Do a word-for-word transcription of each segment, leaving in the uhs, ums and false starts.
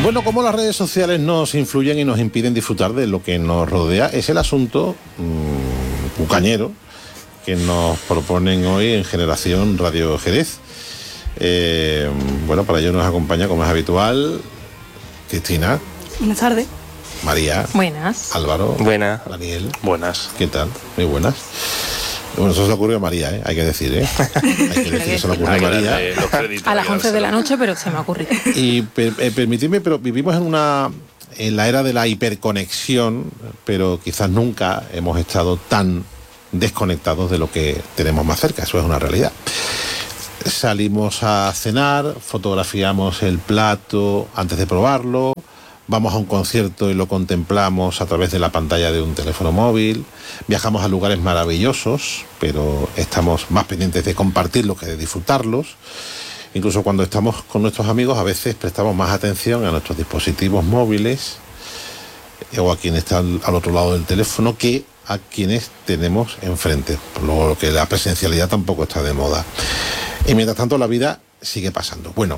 Bueno, cómo las redes sociales nos influyen y nos impiden disfrutar de lo que nos rodea es el asunto mmm, bucañero que nos proponen hoy en Generación Radio Jerez. Eh, bueno, para ello nos acompaña, como es habitual, Cristina. Buenas tardes. María. Buenas. Álvaro. Buenas. Daniel. Buenas. ¿Qué tal? Muy buenas. Bueno, eso se le ocurrió a María, ¿eh? Hay que decir, ¿eh? Hay que decir que se le ocurrió a María. A las once de la noche, pero se me ha ocurrido. Y per, eh, permitidme, pero vivimos en una en la era de la hiperconexión, pero quizás nunca hemos estado tan desconectados de lo que tenemos más cerca. Eso es una realidad. Salimos a cenar, fotografiamos el plato antes de probarlo, vamos a un concierto y lo contemplamos a través de la pantalla de un teléfono móvil, viajamos a lugares maravillosos, pero estamos más pendientes de compartirlos que de disfrutarlos. Incluso cuando estamos con nuestros amigos a veces prestamos más atención a nuestros dispositivos móviles o a quien está al, al otro lado del teléfono que a quienes tenemos enfrente, por lo que la presencialidad tampoco está de moda. Y mientras tanto la vida sigue pasando. Bueno,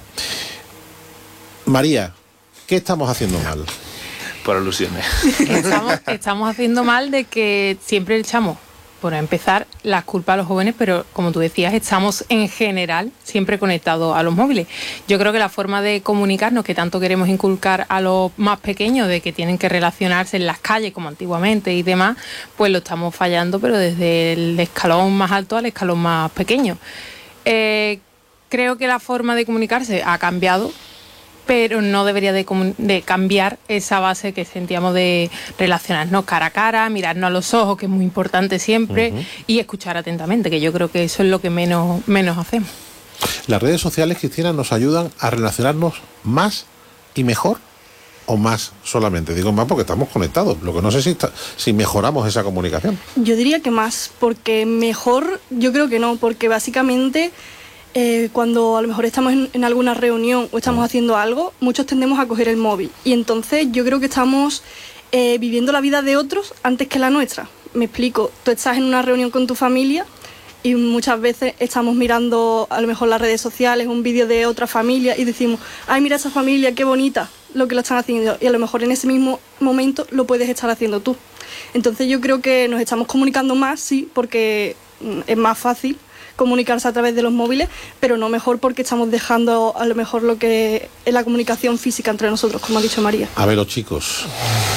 María, ¿qué estamos haciendo mal? Por alusiones. Estamos, estamos haciendo mal de que siempre echamos, por empezar, las culpas a los jóvenes, pero como tú decías, estamos en general siempre conectados a los móviles. Yo creo que la forma de comunicarnos que tanto queremos inculcar a los más pequeños, de que tienen que relacionarse en las calles como antiguamente y demás, pues lo estamos fallando, pero desde el escalón más alto al escalón más pequeño. Eh, creo que la forma de comunicarse ha cambiado, pero no debería de, de cambiar esa base que sentíamos de relacionarnos cara a cara, mirarnos a los ojos, que es muy importante siempre, uh-huh. y escuchar atentamente, que yo creo que eso es lo que menos, menos hacemos. ¿Las redes sociales, Cristina, nos ayudan a relacionarnos más y mejor o más solamente? Digo más porque estamos conectados, lo que no sé si, está, si mejoramos esa comunicación. Yo diría que más, porque mejor yo creo que no, porque básicamente... Eh, cuando a lo mejor estamos en, en alguna reunión o estamos haciendo algo, muchos tendemos a coger el móvil. Y entonces yo creo que estamos eh, viviendo la vida de otros antes que la nuestra. Me explico, tú estás en una reunión con tu familia y muchas veces estamos mirando a lo mejor las redes sociales, un vídeo de otra familia y decimos, ay, mira esa familia, qué bonita lo que lo están haciendo. Y a lo mejor en ese mismo momento lo puedes estar haciendo tú. Entonces yo creo que nos estamos comunicando más, sí, porque es más fácil comunicarse a través de los móviles, pero no mejor porque estamos dejando a lo mejor lo que es la comunicación física entre nosotros, como ha dicho María. A ver, los chicos.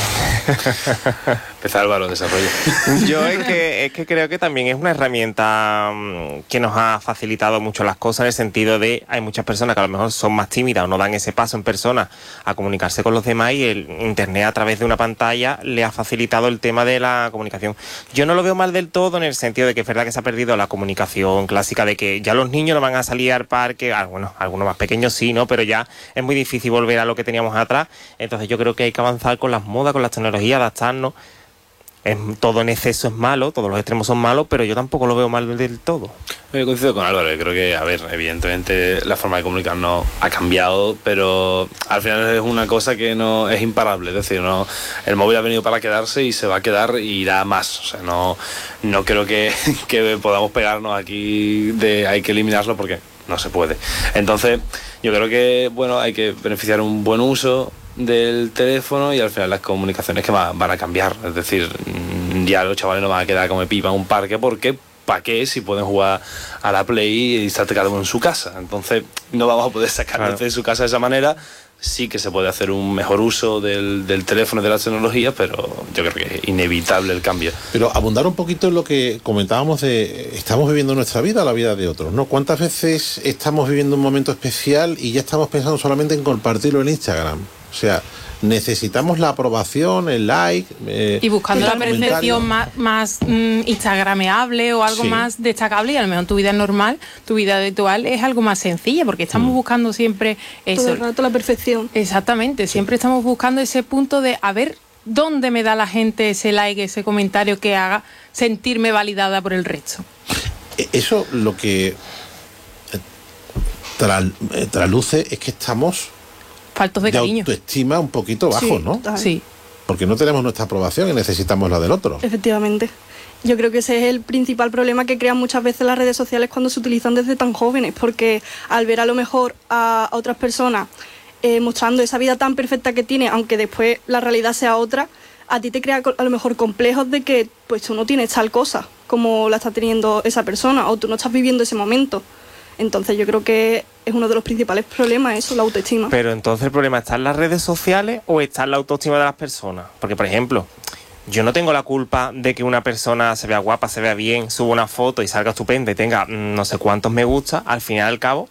Empezar Álvaro, desarrollo. Yo es que, es que creo que también es una herramienta que nos ha facilitado mucho las cosas, en el sentido de hay muchas personas que a lo mejor son más tímidas o no dan ese paso en persona a comunicarse con los demás, y el internet a través de una pantalla le ha facilitado el tema de la comunicación. Yo no lo veo mal del todo, en el sentido de que es verdad que se ha perdido la comunicación clásica, de que ya los niños no van a salir al parque, bueno, algunos más pequeños sí, ¿no? Pero ya es muy difícil volver a lo que teníamos atrás. Entonces yo creo que hay que avanzar con las modas, con las tecnologías, adaptarnos. Es, todo en exceso es malo, todos los extremos son malos, pero yo tampoco lo veo mal del todo. Yo coincido con Álvaro, creo que, a ver, evidentemente la forma de comunicarnos ha cambiado, pero al final es una cosa que no es imparable, es decir, no, el móvil ha venido para quedarse y se va a quedar y irá más, o sea, no, no creo que, que podamos pegarnos aquí de hay que eliminarlo porque no se puede. Entonces, yo creo que, bueno, hay que beneficiar un buen uso del teléfono y al final las comunicaciones que van a cambiar, es decir, ya los chavales no van a quedar como pipa en un parque porque ¿para qué si pueden jugar a la Play y estar cada uno en su casa? Entonces no vamos a poder sacarlos claro. de su casa de esa manera. Sí que se puede hacer un mejor uso del, del teléfono y de las tecnologías, pero yo creo que es inevitable el cambio. Pero abundar un poquito en lo que comentábamos de estamos viviendo nuestra vida o la vida de otros, ¿no? ¿Cuántas veces estamos viviendo un momento especial y ya estamos pensando solamente en compartirlo en Instagram? O sea, necesitamos la aprobación, el like... Eh, y buscando la percepción más, más mm, instagrameable o algo sí. más destacable, y a lo mejor tu vida normal, tu vida habitual es algo más sencilla, porque estamos mm. buscando siempre eso. Todo el rato la perfección. Exactamente, sí. siempre estamos buscando ese punto de a ver dónde me da la gente ese like, ese comentario que haga sentirme validada por el resto. Eso lo que tras, trasluce es que estamos... faltos de, de cariño. Autoestima un poquito bajo, sí, ¿no? Total. Sí. Porque no tenemos nuestra aprobación y necesitamos la del otro. Efectivamente. Yo creo que ese es el principal problema que crean muchas veces las redes sociales cuando se utilizan desde tan jóvenes, porque al ver a lo mejor a otras personas eh, mostrando esa vida tan perfecta que tiene, aunque después la realidad sea otra, a ti te crea a lo mejor complejos de que pues tú no tienes tal cosa como la está teniendo esa persona, o tú no estás viviendo ese momento. Entonces yo creo que es uno de los principales problemas eso, la autoestima. Pero entonces el problema está en las redes sociales o está en la autoestima de las personas. Porque, por ejemplo, yo no tengo la culpa de que una persona se vea guapa, se vea bien, suba una foto y salga estupenda y tenga mmm, no sé cuántos me gusta. Al final y al cabo,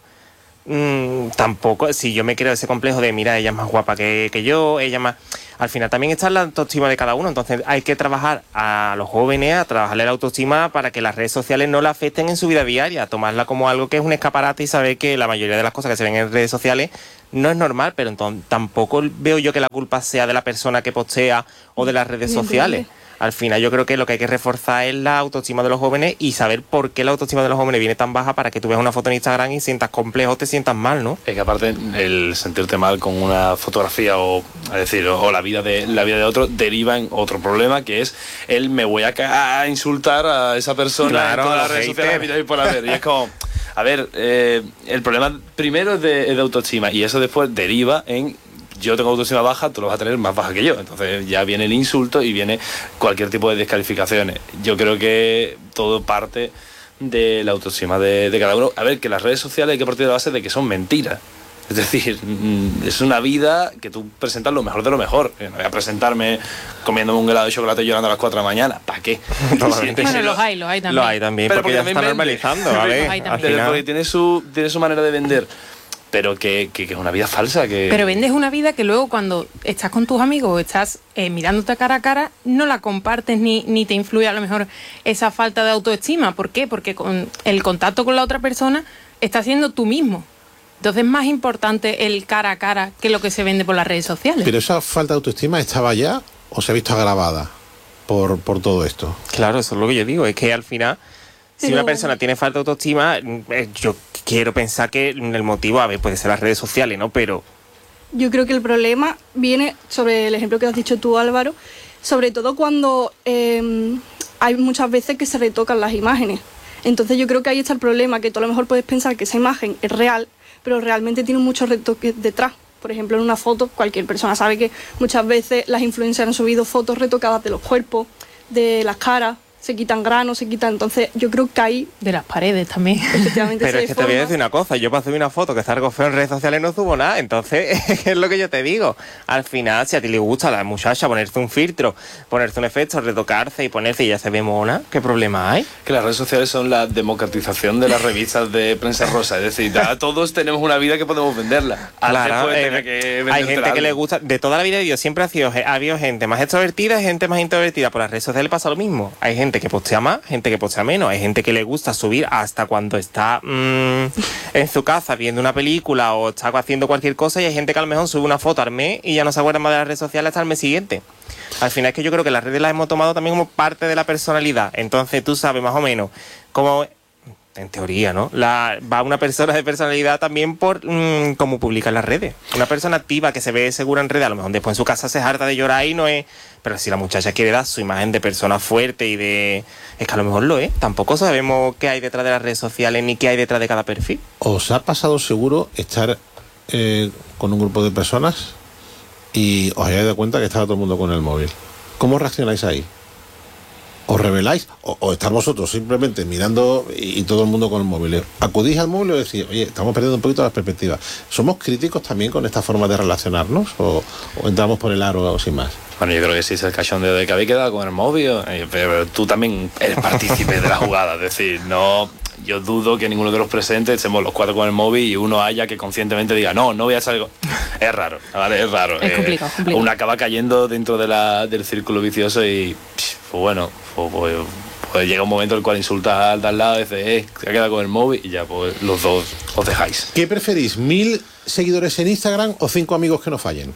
mmm, tampoco, si yo me creo ese complejo de, mira, ella es más guapa que, que yo, ella más... Al final también está en la autoestima de cada uno. Entonces hay que trabajar a los jóvenes, a trabajarle la autoestima para que las redes sociales no la afecten en su vida diaria, tomarla como algo que es un escaparate y saber que la mayoría de las cosas que se ven en redes sociales no es normal, pero entonces tampoco veo yo que la culpa sea de la persona que postea o de las redes sociales. Al final yo creo que lo que hay que reforzar es la autoestima de los jóvenes y saber por qué la autoestima de los jóvenes viene tan baja para que tú veas una foto en Instagram y sientas complejo o te sientas mal, ¿no? Es que aparte el sentirte mal con una fotografía o, es decir, o la vida de la vida de otro deriva en otro problema, que es el me voy a, a insultar a esa persona claro, en todas las redes sociales y por haber. Y es como, a ver, eh, el problema primero es de, es de autoestima y eso después deriva en... Yo tengo autoestima baja, tú lo vas a tener más baja que yo. Entonces ya viene el insulto y viene cualquier tipo de descalificaciones. Yo creo que todo parte de la autoestima de, de cada uno. A ver, que las redes sociales hay que partir de la base de que son mentiras. Es decir, es una vida que tú presentas lo mejor de lo mejor. No voy a presentarme comiéndome un helado de chocolate y llorando a las cuatro de la mañana. ¿Para qué? Bueno, los hay, los hay también. Los hay también, pero porque, porque ya está normalizando. A ver, al final... Porque tiene su, tiene su manera de vender. Pero que, que, que es una vida falsa. Que... Pero vendes una vida que luego cuando estás con tus amigos o estás eh, mirándote cara a cara, no la compartes ni, ni te influye a lo mejor esa falta de autoestima. ¿Por qué? Porque con el contacto con la otra persona estás siendo tú mismo. Entonces es más importante el cara a cara que lo que se vende por las redes sociales. Pero esa falta de autoestima estaba ya o se ha visto agravada por, por todo esto. Claro, eso es lo que yo digo. Es que al final... Si Pero... una persona tiene falta de autoestima, yo quiero pensar que el motivo, a ver, puede ser las redes sociales, ¿no? Pero... Yo creo que el problema viene sobre el ejemplo que has dicho tú, Álvaro, sobre todo cuando eh, hay muchas veces que se retocan las imágenes. Entonces yo creo que ahí está el problema, que tú a lo mejor puedes pensar que esa imagen es real, pero realmente tiene muchos retoques detrás. Por ejemplo, en una foto, cualquier persona sabe que muchas veces las influencers han subido fotos retocadas de los cuerpos, de las caras, se quitan granos, se quitan... Entonces yo creo que ahí... De las paredes también. Efectivamente. Pero es que te voy a decir una cosa, yo para subir una foto que está algo feo en redes sociales no subo nada, entonces es lo que yo te digo. Al final, si a ti le gusta a la muchacha ponerse un filtro, ponerse un efecto, retocarse y ponerse y ya se ve mona, ¿qué problema hay? Que las redes sociales son la democratización de las revistas de prensa rosa, es decir, ya todos tenemos una vida que podemos venderla. Claro, eh, que hay gente algo. Que le gusta, de toda la vida de Dios siempre ha, sido, ha habido gente más extrovertida y gente más introvertida. Por las redes sociales pasa lo mismo, hay gente que postea más, gente que postea menos, hay gente que le gusta subir hasta cuando está mmm, en su casa viendo una película o está haciendo cualquier cosa, y hay gente que a lo mejor sube una foto al mes y ya no se acuerda más de las redes sociales hasta el mes siguiente. Al final es que yo creo que las redes las hemos tomado también como parte de la personalidad, entonces tú sabes más o menos cómo, en teoría, ¿no? La, va una persona de personalidad también por mmm, cómo publica en las redes. Una persona activa que se ve segura en redes, a lo mejor después en su casa se harta de llorar y no es... Pero si la muchacha quiere dar su imagen de persona fuerte y de... Es que a lo mejor lo es. Tampoco sabemos qué hay detrás de las redes sociales ni qué hay detrás de cada perfil. ¿Os ha pasado seguro estar eh, con un grupo de personas y os hayáis dado cuenta que estaba todo el mundo con el móvil? ¿Cómo reaccionáis ahí? ¿Os reveláis? O, o estar vosotros simplemente mirando y, y todo el mundo con el móvil? ¿Acudís al móvil y decís, oye, estamos perdiendo un poquito las perspectivas? ¿Somos críticos también con esta forma de relacionarnos? ¿O, o entramos por el aro o sin más? Bueno, yo creo que sí es el cachondeo de que habéis quedado con el móvil, pero tú también eres partícipe de la jugada. Es decir, no... Yo dudo que ninguno de los presentes estemos los cuatro con el móvil y uno haya que conscientemente diga, no, no voy a salir. Es raro, ¿vale? Es raro. Es complicado, eh, complicado. Uno acaba cayendo dentro de la, del círculo vicioso y, pues bueno, pues, pues, pues llega un momento en el cual insulta al de al lado y dice, eh, se ha quedado con el móvil y ya, pues los dos os dejáis. ¿Qué preferís, mil seguidores en Instagram o cinco amigos que no fallen?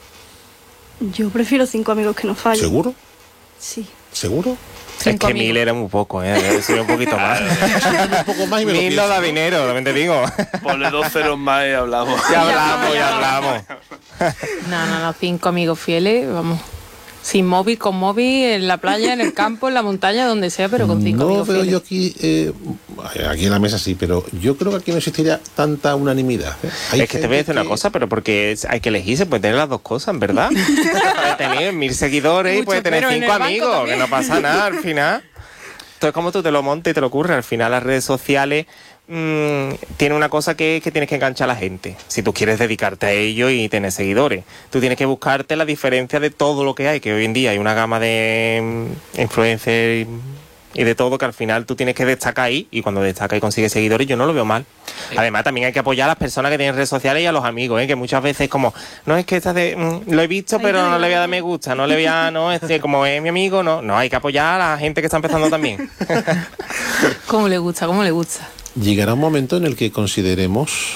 Yo prefiero cinco amigos que no fallen. ¿Seguro? Sí. ¿Seguro? Es que mil era muy poco, ¿eh? Debe ser un poquito más. un poco más y me lo mil no da dinero, también te digo. Ponle dos ceros más y hablamos. Ya hablamos, ya hablamos. No, no, no, cinco amigos fieles, vamos. Sin móvil, con móvil, en la playa, en el campo, en la montaña, donde sea, pero con cinco No amigos veo fieles. yo aquí, eh, aquí en la mesa sí, pero yo creo que aquí no existiría tanta unanimidad. ¿eh? Hay Es que te voy a decir gente una cosa, pero porque hay que elegir, se puede tener las dos cosas, ¿verdad? Puede tener mil seguidores y Mucho, puede tener pero en cinco el banco amigos, también. que no pasa nada al final. Entonces, como tú te lo montes y te lo ocurre, al final las redes sociales mmm, tienen una cosa que es que tienes que enganchar a la gente. Si tú quieres dedicarte a ello y tener seguidores, tú tienes que buscarte la diferencia de todo lo que hay, que hoy en día hay una gama de mm, influencers y, y de todo, que al final tú tienes que destacar ahí, y cuando destacas y consigues seguidores, yo no lo veo mal. Además, también hay que apoyar a las personas que tienen redes sociales y a los amigos, ¿eh? Que muchas veces como, no es que esta de, mm, lo he visto, pero no le voy a dar me gusta, no le voy a, no, este, como es mi amigo, no, no, hay que apoyar a la gente que está empezando también. ¿Cómo le gusta? ¿Cómo le gusta? Llegará un momento en el que consideremos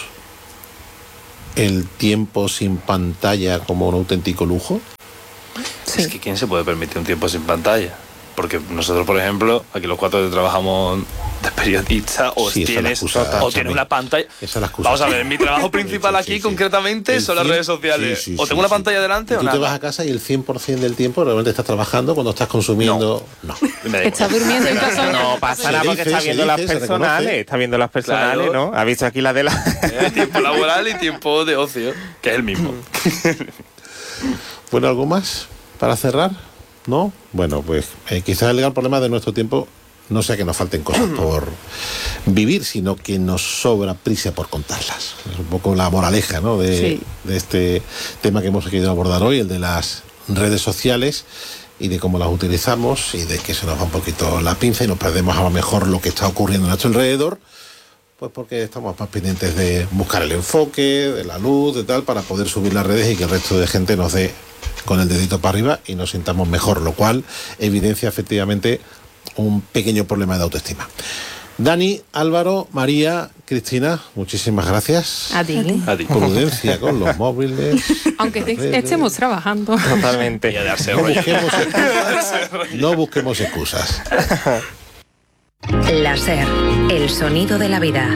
el tiempo sin pantalla como un auténtico lujo. Sí. Es que ¿quién se puede permitir un tiempo sin pantalla? Porque nosotros, por ejemplo, aquí los cuatro trabajamos de periodista, o Sí, esa es la tienes, excusa, o tienes Xavi. una pantalla. Esa es la excusa. Vamos a ver, mi trabajo principal Sí, sí, aquí sí, sí. concretamente El son las cien redes sociales. sí, sí, o sí, tengo una sí. pantalla delante Y o tú nada. te vas a casa y el cien por ciento del tiempo realmente estás trabajando cuando estás consumiendo. No. Me da Está igual. durmiendo en casa. No pasa Se nada porque dice, está se viendo dice, las se personales, reconoce. está viendo las personales, Claro. ¿no? Ha visto aquí la de la... Eh, tiempo laboral y tiempo de ocio, que es el mismo. Bueno, ¿algo más para cerrar? ¿No? Bueno, pues eh, quizás el gran problema de nuestro tiempo no sea que nos falten cosas por vivir, sino que nos sobra prisa por contarlas. Es un poco la moraleja, ¿no? de, Sí. de este tema que hemos querido abordar hoy, el de las redes sociales y de cómo las utilizamos y de que se nos va un poquito la pinza y nos perdemos a lo mejor lo que está ocurriendo a nuestro alrededor, pues porque estamos más pendientes de buscar el enfoque, de la luz, de tal, para poder subir las redes y que el resto de gente nos dé con el dedito para arriba y nos sintamos mejor, lo cual evidencia efectivamente un pequeño problema de autoestima. Dani, Álvaro, María, Cristina, muchísimas gracias. A ti. A ti. Prudencia con los móviles. Aunque las te- redes. estemos trabajando. Totalmente. Y a darse No rollo. busquemos excusas. No busquemos excusas. La SER, el sonido de la vida.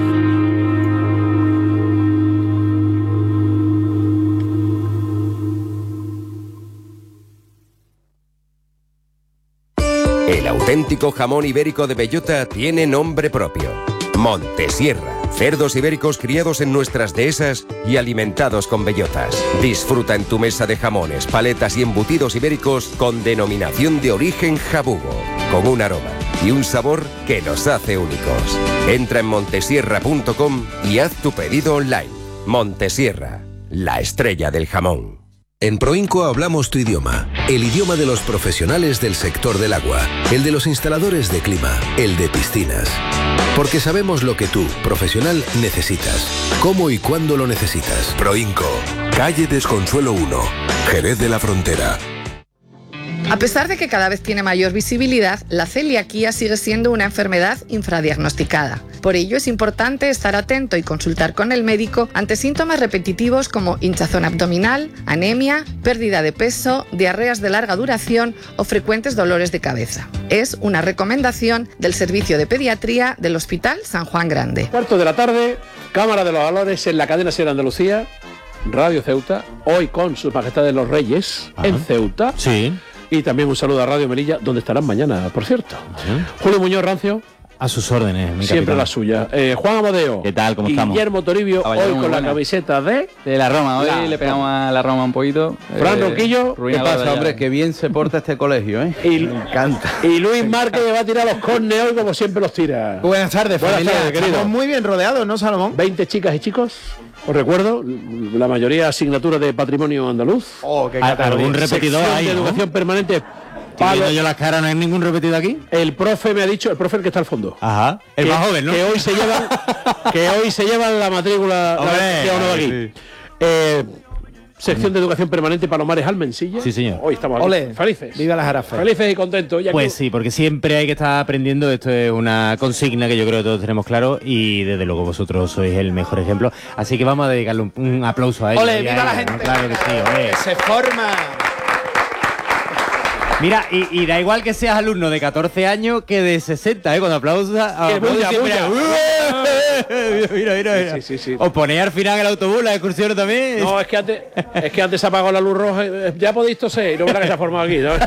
El auténtico jamón ibérico de bellota tiene nombre propio. Montesierra. Cerdos ibéricos criados en nuestras dehesas y alimentados con bellotas. Disfruta en tu mesa de jamones, paletas y embutidos ibéricos con denominación de origen jabugo, con un aroma y un sabor que nos hace únicos. Entra en montesierra punto com y haz tu pedido online. Montesierra, la estrella del jamón. En Proinco hablamos tu idioma, el idioma de los profesionales del sector del agua, el de los instaladores de clima, el de piscinas. Porque sabemos lo que tú, profesional, necesitas, cómo y cuándo lo necesitas. Proinco, calle Desconsuelo uno, Jerez de la Frontera. A pesar de que cada vez tiene mayor visibilidad, la celiaquía sigue siendo una enfermedad infradiagnosticada. Por ello es importante estar atento y consultar con el médico ante síntomas repetitivos como hinchazón abdominal, anemia, pérdida de peso, diarreas de larga duración o frecuentes dolores de cabeza. Es una recomendación del Servicio de Pediatría del Hospital San Juan Grande. Cuarto de la tarde, Cámara de los Valores en la cadena Ser Andalucía, Radio Ceuta, hoy con Sus Majestades los Reyes Ajá. en Ceuta. Sí. Y también un saludo a Radio Melilla, donde estarán mañana, por cierto. Julio Muñoz Rancio, A sus órdenes, mi siempre capitán. la suya. Eh, Juan Amadeo. ¿Qué tal? ¿Cómo y estamos? Guillermo Toribio, Caballero, hoy muy con la buena. camiseta de... De la Roma, hoy La le pegamos a la Roma un poquito. Fran Eh, Roquillo, ruina ¿qué la pasa, de hombre? allá. Qué bien se porta este colegio, ¿eh? Y, Me encanta. y Luis Márquez va a tirar los córneos hoy como siempre los tira. Buenas tardes, Buenas familia. tardes, querido. Estamos muy bien rodeados, ¿no, Salomón? veinte chicas y chicos, os recuerdo, la mayoría asignatura de patrimonio andaluz. Oh, qué ¿Al- categoría. algún repetidor Sección ahí, de no? educación permanente. Estoy Palo. viendo yo las caras, ¿no hay ningún repetido aquí? El profe me ha dicho, el profe el que está al fondo. Ajá. El que, más joven, ¿no? Que hoy se llevan, que hoy se llevan la matrícula la Hombre, matrícula uno de aquí. sí. Eh, sección de educación permanente Palomares Almensilla. Sí, señor. Hoy estamos aquí. Ole. Felices. Viva las jarafas. Felices y contentos. Ya Pues que- sí, porque siempre hay que estar aprendiendo. Esto es una consigna que yo creo que todos tenemos claro y desde luego vosotros sois el mejor ejemplo. Así que vamos a dedicarle un, un aplauso a ellos. Ole, y a viva la ellas, ¿no? gente. Claro que sí, ole. Que se forma. Mira, y, y da igual que seas alumno de catorce años que de sesenta, ¿eh? Cuando aplaudas, Que aplaudes bulla, siempre, bulla. ¡uh! mira, mira, mira. Sí, sí, sí. ¿Os ponéis al final en el autobús las excursiones también? No, es que antes, es que antes se apagó la luz roja. eh, Ya podéis toser, no verá que se ha formado aquí, ¿no?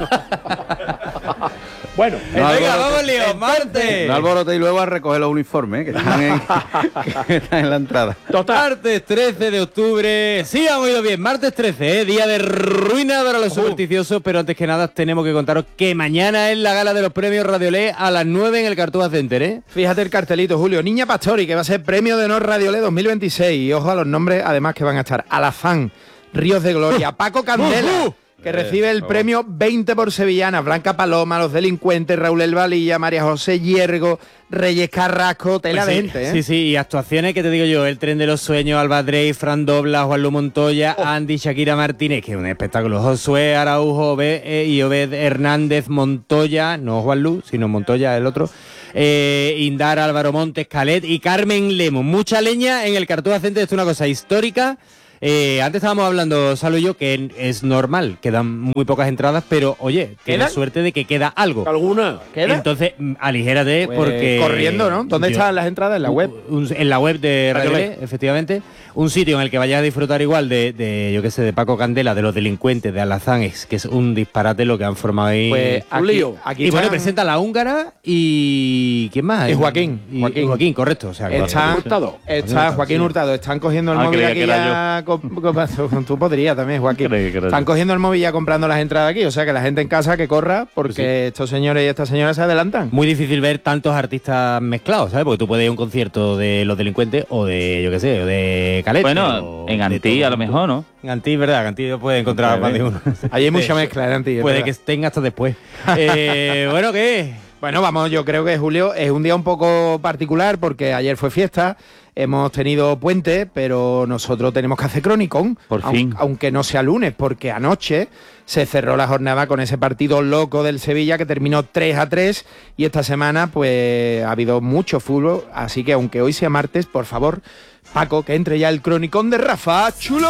Bueno, No, el- venga, vamos, Leo, Marte. No alborote y luego a recoger los uniformes, ¿eh? que, están en, que están en la entrada. Martes trece de octubre. Sí, han oído bien. Martes trece, ¿eh? Día de ruina para los supersticiosos. Pero antes que nada, tenemos que contaros que mañana es la gala de los premios Radiolé a las nueve en el Cartuja Center, ¿eh? Fíjate el cartelito, Julio. Niña Pastori, que va a ser premio de honor Radiolé dos mil veintiséis. Y ojo a los nombres, además, que van a estar. Alafán, Ríos de Gloria, Paco Candela, que recibe el premio veinte por Sevillanas, Blanca Paloma, Los Delincuentes, Raúl El Valilla, María José Hiergo, Reyes Carrasco, tela Pues de sí, gente, ¿eh? sí, sí, y actuaciones que te digo yo, El Tren de los Sueños, Alba Drey, Fran Dobla, Juan Lu Montoya, Andy, Shakira Martínez, que es un espectáculo, Josué Araujo Obed, eh, y Obed Hernández Montoya, no Juan Lu, sino Montoya el otro, eh, Indar, Álvaro Montes, Calet y Carmen Lemo. Mucha leña en el Cartuja Center, esto es una cosa histórica. Eh, antes estábamos hablando, Salo y yo, que es normal, quedan muy pocas entradas, pero oye, tienes suerte de que queda algo. ¿Alguna? ¿Queda? Entonces, mm, aligérate Pues, porque... corriendo, ¿no? ¿Dónde yo- están las entradas? ¿En la web? un- en la web de Radio Radiolé. Lé, efectivamente. Un sitio en el que vayas a disfrutar igual de, de, yo qué sé, de Paco Candela, de Los Delincuentes, de Alazán, es que es un disparate lo que han formado ahí. Pues Un aquí- lío. aquí y bueno, están- presenta la húngara y... ¿quién más? Y Joaquín. Y- Joaquín. Joaquín, correcto. O sea, que- Están, Hurtado. está Joaquín Hurtado, están cogiendo el Ah, móvil creía aquí que era ya. con- con- tú podrías también, Joaquín. Creía que era Están yo. cogiendo el móvil ya comprando las entradas aquí. O sea que la gente en casa que corra, porque estos señores y estas señoras se adelantan. Muy difícil ver tantos artistas mezclados, ¿sabes? Porque tú puedes ir a un concierto de Los Delincuentes o de, yo qué sé, o de Caleta. Bueno, en Antí a lo mejor, ¿no? En Antí, ¿verdad? En Antí puedes encontrar más de uno. Ahí hay mucha mezcla en Antí. es Puede verdad. que estén hasta después. Eh, bueno, ¿qué? Bueno, vamos, yo creo que Julio es un día un poco particular porque ayer fue fiesta, hemos tenido puente, pero nosotros tenemos que hacer cronicón. Por aun- fin. Aunque no sea lunes, porque anoche se cerró la jornada con ese partido loco del Sevilla que terminó tres a tres y esta semana pues ha habido mucho fútbol, así que aunque hoy sea martes, por favor, Paco, que entre ya el cronicón de Rafa Chulo.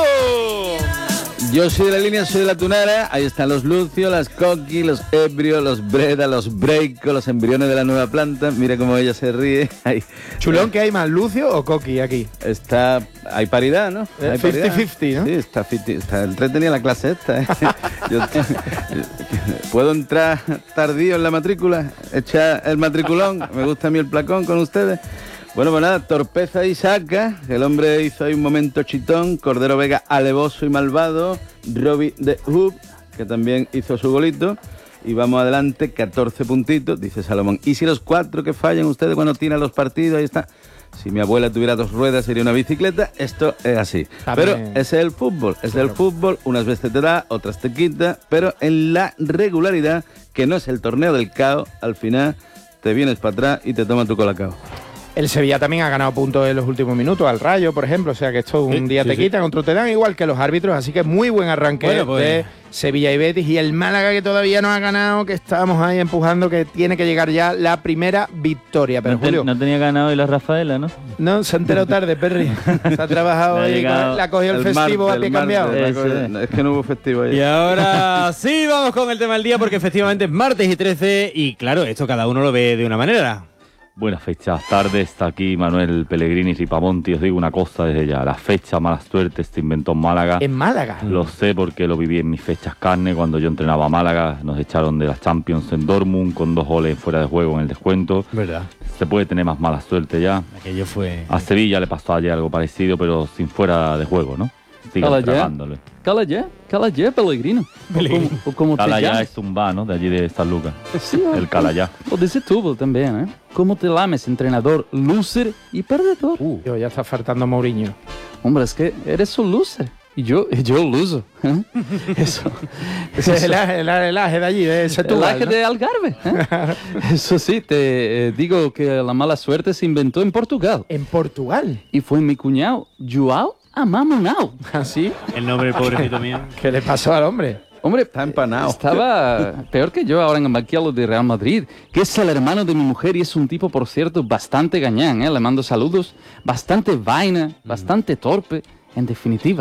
Yo soy de la línea, soy de la tunara. Ahí están los Lucio, las Coqui, los Ebrio, los Breda, los Breiko, los embriones de la nueva planta. Mira cómo ella se ríe. Ahí. Chulón, ¿qué hay más, Lucio o Coqui aquí? Está, hay paridad, ¿no? Eh, Hay cincuenta paridad. cincuenta, ¿no? Sí, está, cincuenta, está entretenida la clase esta. ¿eh? Yo- ¿Puedo entrar tardío en la matrícula? Echar el matriculón. Me gusta a mí el placón con ustedes. Bueno, pues nada, Torpeza y Saca, el hombre hizo ahí un momento chitón, Cordero Vega alevoso y malvado, Robbie de Hoop, que también hizo su golito, y vamos adelante, catorce puntitos, dice Salomón. ¿Y si los cuatro que fallan ustedes cuando tiran los partidos? Ahí está. Si mi abuela tuviera dos ruedas sería una bicicleta, esto es así. Pero También. ese es el fútbol, ese es el fútbol, unas veces te da, otras te quita, pero en la regularidad, que no es el torneo del caos, al final te vienes para atrás y te toman tu colacao. El Sevilla también ha ganado puntos en los últimos minutos, al Rayo, por ejemplo. O sea que esto un Sí, día sí, te sí. quitan, otro te dan, igual que los árbitros. Así que muy buen arranque Bueno, pues. de Sevilla y Betis. Y el Málaga, que todavía no ha ganado, que estábamos ahí empujando, que tiene que llegar ya la primera victoria. Pero No, te- Julio, no tenía ganado y la Rafaela, ¿no? no, se ha enterado tarde, Perry. Se ha trabajado Le ha ahí, llegado la ha cogido el, El festivo martes, a pie el martes, cambiado. la Ese. cosa- Es que no hubo festivo ayer. Y ahora sí, vamos con el tema del día, porque efectivamente es martes y trece, y claro, esto cada uno lo ve de una manera. Buenas fechas, tardes, está aquí Manuel Pellegrini Ripamonti. Os digo una cosa desde ya, la fecha malas suertes se inventó en Málaga. En Málaga. Lo sé porque lo viví en mis fechas carne. Cuando yo entrenaba a Málaga, nos echaron de las Champions en Dortmund con dos goles fuera de juego en el descuento. ¿Verdad? Se puede tener más mala suerte ya. Aquello fue... A Sevilla le pasó ayer algo parecido, pero sin fuera de juego, ¿no? Sigan Cala ya. tragándole. Cala ya, cala ya, Pellegrino. Pellegrino. O como, o como te Calayá llames. es un bar, ¿no? De allí de San Lucas. Sí, El Calayá. o de Setúbal también, ¿eh? ¿Cómo te lames, entrenador, loser y perdedor? Yo, ya está faltando Mourinho. Hombre, es que eres un loser. Y yo, y yo loser. ¿eh? Eso. Ese es el aje, el aje- el aje de allí, de El Setúbal, aje ¿no? de Algarve. ¿eh? Eso sí, te eh, digo que la mala suerte se inventó en Portugal. En Portugal. Y fue mi cuñado, Joao Amamunao. ¿Así? El nombre del pobrecito mío. ¿Qué le pasó al hombre? Hombre, Está empanado. estaba peor que yo ahora en el banquillo de Real Madrid, que es el hermano de mi mujer y es un tipo, por cierto, bastante gañán, ¿eh? Le mando saludos, bastante vaina, bastante torpe, en definitiva,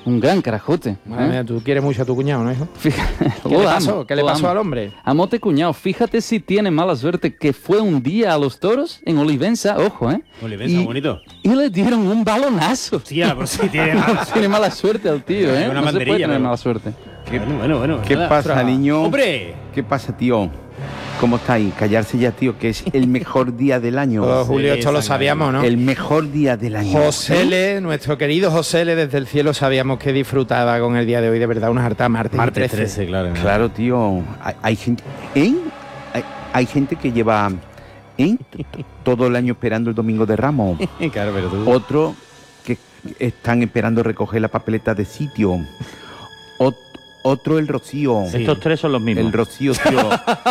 Un gran carajote. Madre ¿eh? mía, tú quieres mucho a tu cuñado, ¿no, hijo? Fíjate, ¿Qué le pasó? ¿Qué le pasó al hombre? Amote cuñado, fíjate si tiene mala suerte que fue un día a los toros en Olivenza, ojo, ¿eh? Olivenza, y, bonito. Y le dieron un balonazo. Sí, pues sí tiene mala, tiene mala suerte al tío, ¿eh? Una no se puede tener pero... mala suerte. ¿Qué, bueno, bueno, bueno. ¿Qué nada. pasa, niño? ¡Hombre! ¿Qué pasa, tío? ¿Cómo estáis? Callarse ya, tío, que es el mejor día del año. Oh, Julio, esto lo sabíamos, ¿no? El mejor día del año. Josele, nuestro querido Josele, desde el cielo sabíamos que disfrutaba con el día de hoy, de verdad, una harta martes, Martes trece. trece, claro. Claro, tío. Hay, hay gente... ¿eh? Hay, hay gente que lleva... ¿eh? todo el año esperando el Domingo de Ramos. Claro, pero tú... Otro que están esperando recoger la papeleta de sitio. Ot Otro el rocío. Sí. Estos tres son los mismos. El rocío, tío.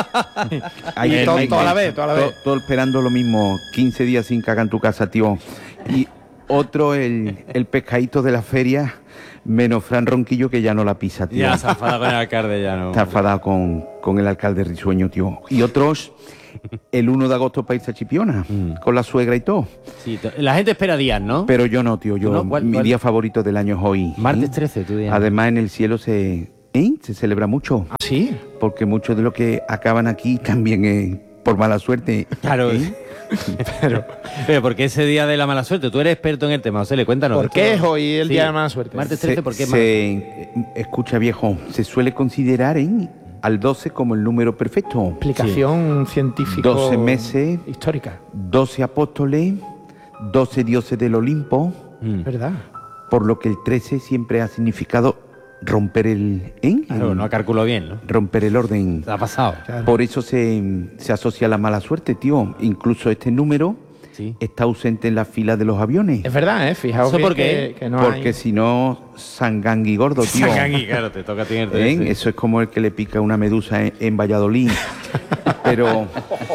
Hay, y todo, toda la vez, toda la vez. Todo, todo esperando lo mismo. quince días sin cagar en tu casa, tío. Y otro el, el pescadito de la feria, menos Fran Ronquillo, que ya no la pisa, tío. Ya se ha enfadado con el alcalde, ya no. Está enfadado con, con el alcalde risueño, tío. Y otros... el uno de agosto para irse a Chipiona, mm. con la suegra y todo. Sí, la gente espera días, ¿no? Pero yo no, tío. Yo, ¿No? ¿Cuál, mi cuál? día favorito del año es hoy. Martes trece, tu día. Además, en el cielo se, ¿eh? se celebra mucho. ¿Ah, sí? Porque muchos de los que acaban aquí también es por mala suerte. Claro. ¿eh? pero, pero, ¿por qué ese día de la mala suerte? Tú eres experto en el tema, José, le cuéntanos. ¿Por qué es hoy el sí. día de la mala suerte? Martes trece, se, ¿por qué es se, mala? Escucha, viejo, se suele considerar en... al doce como el número perfecto. Explicación sí. científica. doce meses. Histórica. doce apóstoles, doce dioses del Olimpo. Mm. ¿Verdad? Por lo que el trece siempre ha significado romper el... ¿eh? Claro, no calculó bien, ¿no? Romper el orden. Se ha pasado. Claro. Por eso se, se asocia a la mala suerte, tío. Incluso este número... Sí. Está ausente en la fila de los aviones. Es verdad, ¿eh? Fijaos ¿Eso bien por qué? Que, que no Porque hay... si no, sangangui gordo, tío. Sangangui, claro, te toca tener ¿Eh? Sí. Eso es como el que le pica una medusa en, en Valladolid. pero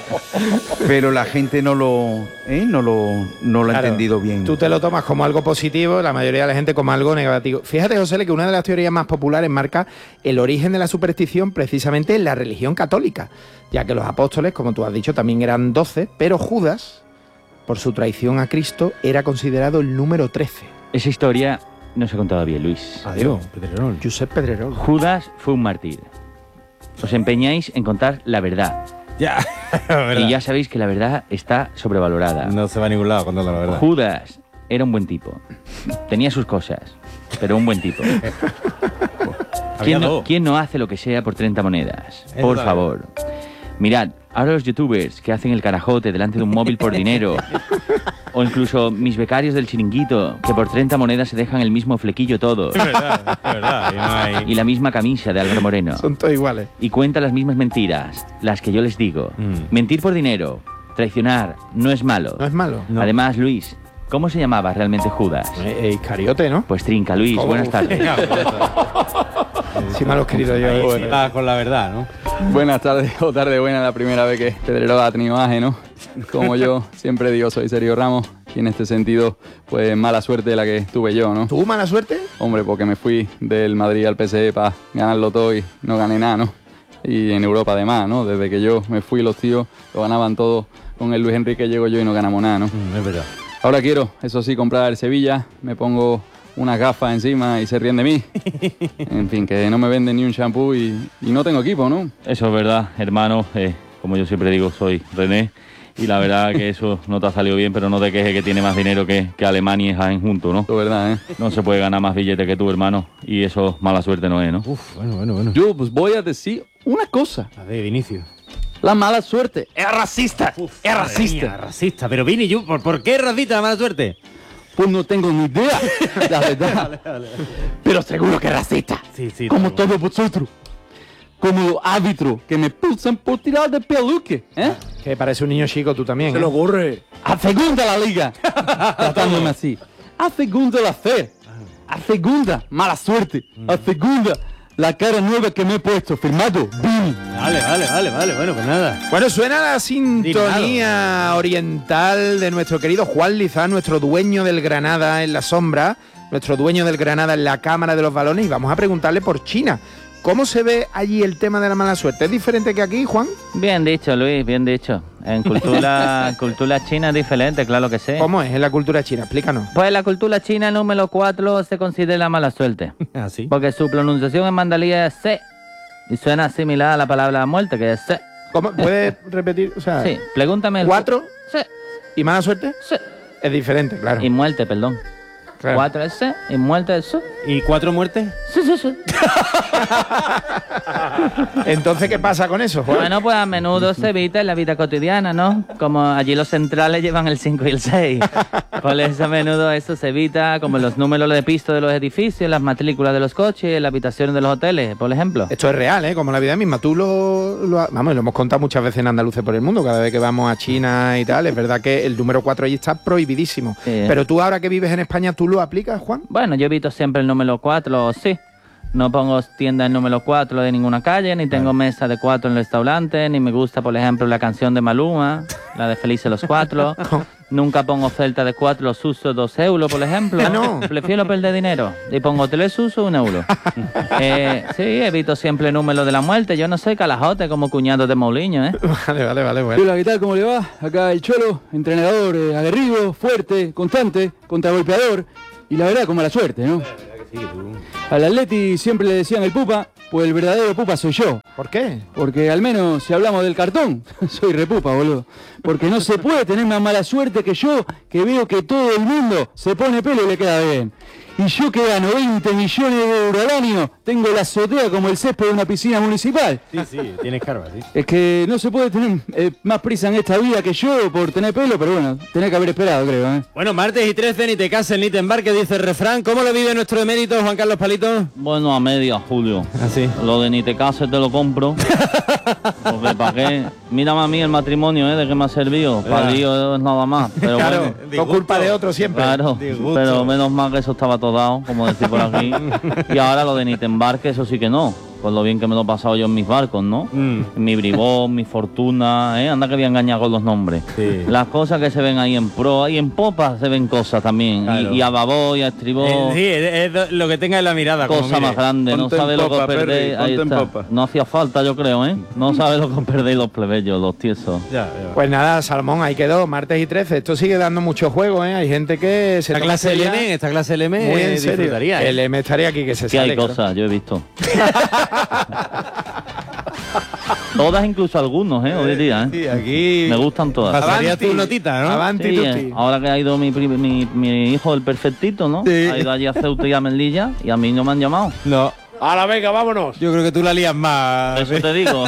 pero la gente no lo ¿eh? no lo, no lo claro, ha entendido bien. Tú te lo tomas como algo positivo, la mayoría de la gente como algo negativo. Fíjate, José, que una de las teorías más populares marca el origen de la superstición precisamente en la religión católica, ya que los apóstoles, como tú has dicho, también eran doce, pero Judas... por su traición a Cristo, era considerado el número trece. Esa historia no se ha contado bien, Luis. Adiós, Pedrerol. Josep Pedrerol. Judas fue un mártir. Os empeñáis en contar la verdad. Ya, y ya sabéis que la verdad está sobrevalorada. No se va a ningún lado contando la verdad. Judas era un buen tipo. Tenía sus cosas, pero un buen tipo. ¿Quién no, ¿Quién no hace lo que sea por treinta monedas? Es por verdad. Favor. Mirad, ahora los youtubers que hacen el carajote delante de un móvil por dinero, o incluso mis becarios del chiringuito, que por treinta monedas se dejan el mismo flequillo todo. Es verdad, es verdad. Y, no hay... y la misma camisa de Álvaro Moreno. Son todos iguales. Y cuentan las mismas mentiras, las que yo les digo. Mm. Mentir por dinero, traicionar, no es malo. No es malo. No. Además, Luis, ¿cómo se llamaba realmente Judas? Eh, Iscariote, ¿no? Pues trinca, Luis, ¿Cómo? Buenas tardes. Sí, malos queridos yo. Bueno, está con la verdad, ¿no? Buenas tardes o tarde buena, la primera vez que Pedrero ha tenido aje, ¿no? Como yo siempre digo, soy Sergio Ramos y en este sentido, pues mala suerte la que tuve yo, ¿no? ¿Tú mala suerte? Hombre, porque me fui del Madrid al P S V para ganarlo todo y no gané nada, ¿no? Y en Europa además, ¿no? Desde que yo me fui, los tíos lo ganaban todo. Con el Luis Enrique llego yo y no ganamos nada, ¿no? Mm, es verdad. Ahora quiero, eso sí, comprar el Sevilla, me pongo unas gafas encima y se ríen de mí. En fin, que no me venden ni un shampoo y, y no tengo equipo, ¿no? Eso es verdad, hermano. Eh, como yo siempre digo, soy René. Y la verdad que eso no te ha salido bien, pero no te quejes que tiene más dinero que, que Alemania y Jaén juntos, ¿no? Eso es verdad, ¿eh? No se puede ganar más billetes que tú, hermano. Y eso mala suerte no es, ¿no? Uf, bueno, bueno, bueno. Yo pues voy a decir una cosa. A ver, Vinicio. La mala suerte es racista. Uf, es racista. Mía, racista. Pero Vini, yo, ¿por, ¿por qué es racista la mala suerte? Pues no tengo ni idea, la verdad. Dale, dale, dale. Pero seguro que es racista. Sí, sí. Como todo todos vosotros. Como los árbitros que me pulsan por tirar de peluque, ¿eh? Que parece un niño chico tú también. Se ¿eh? lo ocurre. A segunda la liga. Tratándome así. A segunda la fe. A segunda, mala suerte. A segunda, la cara nueva que me he puesto. Firmado, Vini. Vale, vale, vale, vale. Bueno, pues nada. Bueno, suena la sintonía oriental de nuestro querido Juan Lizán, nuestro dueño del Granada en la sombra, nuestro dueño del Granada en la cámara de los balones, y vamos a preguntarle por China. ¿Cómo se ve allí el tema de la mala suerte? ¿Es diferente que aquí, Juan? Bien dicho, Luis, bien dicho. En cultura, cultura china es diferente, claro que sí. ¿Cómo es en la cultura china? Explícanos. Pues en la cultura china el número cuatro se considera mala suerte. ¿Ah, sí? Porque su pronunciación en mandalí es se. Y suena similar a la palabra muerte, que es se. ¿Cómo? ¿Puedes repetir? O sea, sí, pregúntame. El ¿Cuatro? Sí. ¿Y mala suerte? Sí. Es diferente, claro. Y muerte, perdón. Claro. Cuatro es se y muerte es su. ¿Y cuatro muertes? Sí, sí, sí. Entonces, ¿qué pasa con eso, Juan? Bueno, pues a menudo se evita en la vida cotidiana, ¿no? Como allí los centrales llevan el cinco y el seis. Por eso a menudo eso se evita, como los números de piso de los edificios, las matrículas de los coches, las habitaciones de los hoteles, por ejemplo. Esto es real, ¿eh? Como la vida misma. Tú lo, lo... Vamos, lo hemos contado muchas veces en Andaluces por el mundo, cada vez que vamos a China y tal. Es verdad que el número cuatro allí está prohibidísimo. Sí. Pero tú ahora que vives en España, ¿tú lo aplicas, Juan? Bueno, yo evito siempre el número cuatro, sí. No pongo tienda en número cuatro de ninguna calle, ni tengo mesa de cuatro en el restaurante, ni me gusta, por ejemplo, la canción de Maluma, la de Felices los Cuatro. Nunca pongo oferta de cuatro los usos dos euros, por ejemplo. ¿Ah, no? Prefiero perder dinero. Y pongo tres usos, un euro. eh, sí, evito siempre el número de la muerte. Yo no soy calajote como cuñado de Mourinho, ¿eh? Vale, vale, vale. Bueno. Hola, ¿qué tal? ¿Cómo le va? Acá el Cholo, entrenador eh, aguerrido, fuerte, constante, contragolpeador. Y la verdad, con mala suerte, ¿no? Al Atleti siempre le decían el pupa, pues el verdadero pupa soy yo. ¿Por qué? Porque al menos si hablamos del cartón, soy repupa, boludo. Porque no se puede tener más mala suerte que yo, que veo que todo el mundo se pone pelo y le queda bien. Y yo que gano veinte millones de euros al año, tengo la azotea como el césped de una piscina municipal. Sí, sí, tienes carva, sí. Es que no se puede tener eh, más prisa en esta vida que yo por tener pelo, pero bueno, tenés que haber esperado, creo, ¿eh? Bueno, martes y trece, ni te cases ni te embarques, dice el refrán. ¿Cómo lo vive nuestro emérito Juan Carlos Palito? Bueno, a media, Julio. ¿Así? Lo de ni te cases te lo compro. Porque para qué. Mírame a mí el matrimonio, ¿eh? De qué me ha servido. Para lío es nada más. Pero claro, bueno, con culpa de otro siempre. Claro, pero menos mal que eso estaba todo dado, como decir por aquí. Y ahora lo de ni te embarques, eso sí que no. Por lo bien que me lo he pasado yo en mis barcos, ¿no? Mm. Mi bribón, mi fortuna, ¿eh? Anda que voy a engañar con los nombres. Sí. Las cosas que se ven ahí en pro, ahí en popa se ven cosas también. Claro. Y, y a babó y a estribó. Eh, sí, es, es lo que tenga en la mirada. Cosa más grande, no sabe lo que os perdéis. Ahí está. No hacía falta, yo creo, ¿eh? No sabe lo que os perdéis los plebeyos, los tiesos. Ya, ya. Pues nada, Salmón, ahí quedó, martes y trece. Esto sigue dando mucho juego, ¿eh? Hay gente que se... Esta clase L M, esta clase L M muy en serio. ¿eh? El M estaría aquí que se sí, sale. Hay cosas, claro. Yo he visto. Todas, incluso algunos, ¿eh? Hoy día, ¿eh? Sí, aquí... Me gustan todas. Pasaría tu notita, ¿no? Avanti, sí, tutti. Eh, ahora que ha ido mi, mi, mi hijo, el perfectito, ¿no? Sí. Ha ido allí a Ceuta y a Melilla y a mí no me han llamado. No. A la venga, vámonos. Yo creo que tú la lías más. Eso te digo.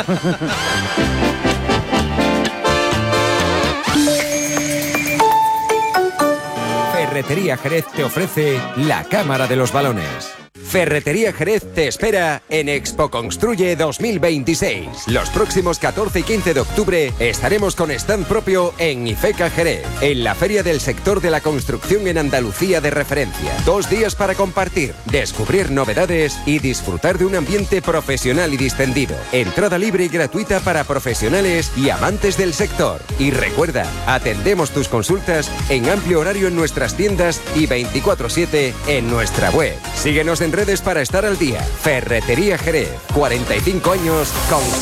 Ferretería Jerez te ofrece la Cámara de los Balones. Ferretería Jerez te espera en Expo Construye dos mil veintiséis. Los próximos catorce y quince de octubre estaremos con stand propio en IFECA Jerez, en la feria del sector de la construcción en Andalucía de referencia. Dos días para compartir, descubrir novedades y disfrutar de un ambiente profesional y distendido. Entrada libre y gratuita para profesionales y amantes del sector. Y recuerda, atendemos tus consultas en amplio horario en nuestras tiendas y veinticuatro siete en nuestra web. Síguenos en redes para estar al día. Ferretería Jerez, cuarenta y cinco años con